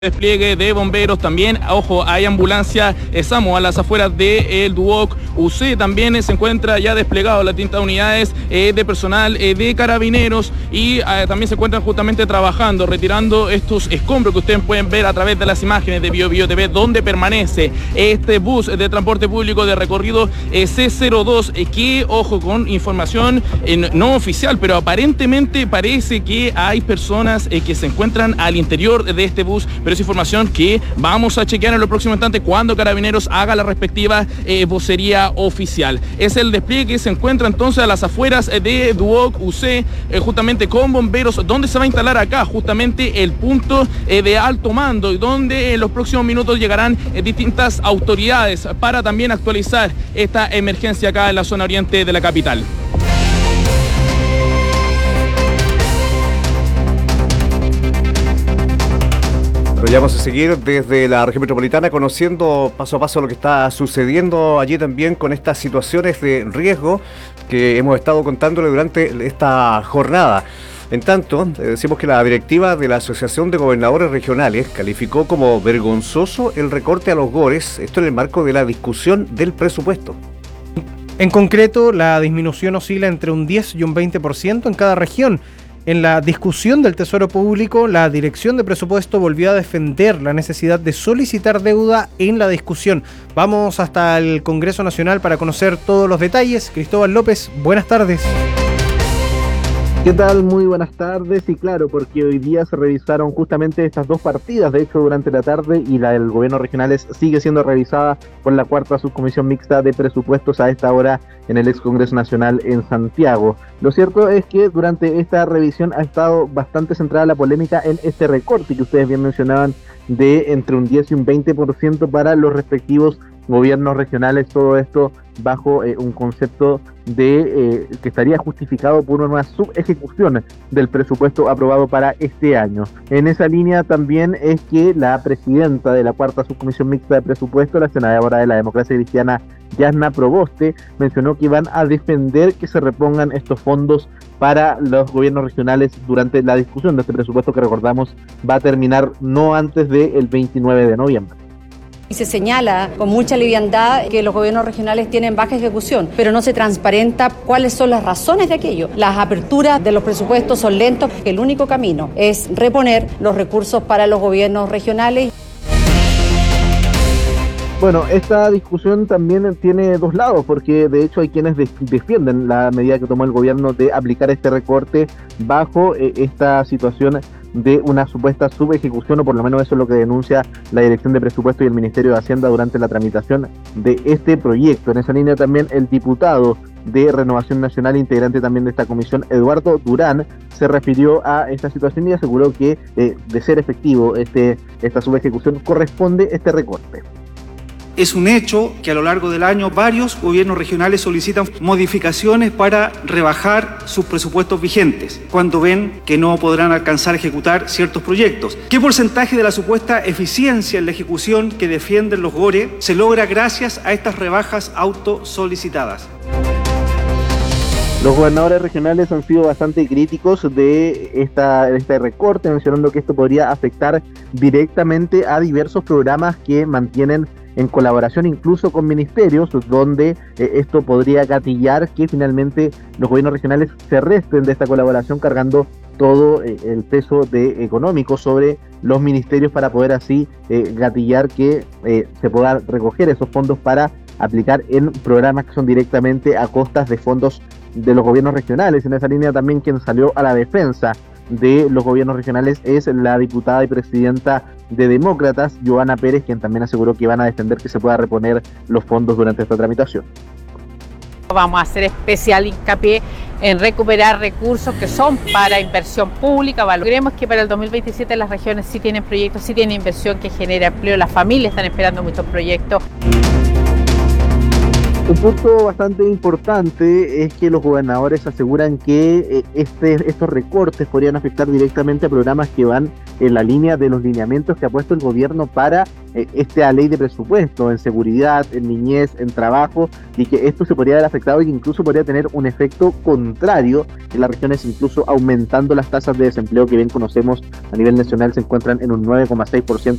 despliegue de bomberos también. Ojo, hay ambulancia SAMU a las afueras del Duoc UC. También se encuentra ya desplegado las distintas unidades de personal de carabineros y también se encuentran justamente trabajando, retirando estos escombros que ustedes pueden ver a través de las imágenes de BioBio TV, donde permanece este bus de transporte público de recorrido C02, que, ojo, con información no oficial, pero aparentemente parece que hay personas que se encuentran al interior de este bus, pero es información que vamos a chequear en los próximos instantes cuando Carabineros haga la respectiva vocería oficial. Es el despliegue que se encuentra entonces a las afueras de Duoc UC, justamente con bomberos, donde se va a instalar acá justamente el punto de alto mando, y donde en los próximos minutos llegarán distintas autoridades para también actualizar esta emergencia acá en la zona oriente de la capital. Pero ya vamos a seguir desde la región metropolitana conociendo paso a paso lo que está sucediendo allí también con estas situaciones de riesgo que hemos estado contándole durante esta jornada. En tanto, decimos que la directiva de la Asociación de Gobernadores Regionales calificó como vergonzoso el recorte a los GORES, esto en el marco de la discusión del presupuesto. En concreto, la disminución oscila entre un 10 y un 20% en cada región. En la discusión del Tesoro Público, la Dirección de Presupuesto volvió a defender la necesidad de solicitar deuda en la discusión. Vamos hasta el Congreso Nacional para conocer todos los detalles. Cristóbal López, buenas tardes. ¿Qué tal? Muy buenas tardes. Y claro, porque hoy día se revisaron justamente estas dos partidas, de hecho durante la tarde, y la del gobierno regionales sigue siendo revisada por la cuarta subcomisión mixta de presupuestos a esta hora en el ex Congreso Nacional en Santiago. Lo cierto es que durante esta revisión ha estado bastante centrada la polémica en este recorte que ustedes bien mencionaban de entre un 10 y un 20% para los respectivos gobiernos regionales, todo esto bajo un concepto de que estaría justificado por una subejecución del presupuesto aprobado para este año. En esa línea también es que la presidenta de la cuarta subcomisión mixta de presupuesto, la senadora de la Democracia Cristiana, Yasna Proboste, mencionó que van a defender que se repongan estos fondos para los gobiernos regionales durante la discusión de este presupuesto, que recordamos va a terminar no antes del 29 de noviembre. Y se señala con mucha liviandad que los gobiernos regionales tienen baja ejecución, pero no se transparenta cuáles son las razones de aquello. Las aperturas de los presupuestos son lentos, el único camino es reponer los recursos para los gobiernos regionales. Bueno, esta discusión también tiene dos lados, porque de hecho hay quienes defienden la medida que tomó el gobierno de aplicar este recorte bajo esta situación de una supuesta subejecución, o por lo menos eso es lo que denuncia la Dirección de Presupuesto y el Ministerio de Hacienda durante la tramitación de este proyecto. En esa línea también el diputado de Renovación Nacional, integrante también de esta comisión, Eduardo Durán, se refirió a esta situación y aseguró que de ser efectivo esta subejecución corresponde este recorte. Es un hecho que a lo largo del año varios gobiernos regionales solicitan modificaciones para rebajar sus presupuestos vigentes cuando ven que no podrán alcanzar a ejecutar ciertos proyectos. ¿Qué porcentaje de la supuesta eficiencia en la ejecución que defienden los GORE se logra gracias a estas rebajas autosolicitadas? Los gobernadores regionales han sido bastante críticos de este recorte, mencionando que esto podría afectar directamente a diversos programas que mantienen en colaboración incluso con ministerios, donde esto podría gatillar que finalmente los gobiernos regionales se resten de esta colaboración, cargando todo el peso económico sobre los ministerios para poder así gatillar que se puedan recoger esos fondos para aplicar en programas que son directamente a costas de fondos de los gobiernos regionales. En esa línea también quien salió a la defensa de los gobiernos regionales es la diputada y presidenta de Demócratas, Joana Pérez, quien también aseguró que van a defender que se pueda reponer los fondos durante esta tramitación. Vamos a hacer especial hincapié en recuperar recursos que son para inversión pública. Creemos que para el 2027 las regiones sí tienen proyectos, sí tienen inversión que genera empleo, las familias están esperando muchos proyectos. Un punto bastante importante es que los gobernadores aseguran que estos recortes podrían afectar directamente a programas que van en la línea de los lineamientos que ha puesto el gobierno para esta ley de presupuesto, en seguridad, en niñez, en trabajo, y que esto se podría haber afectado y que incluso podría tener un efecto contrario en las regiones, incluso aumentando las tasas de desempleo que bien conocemos a nivel nacional, se encuentran en un 9,6%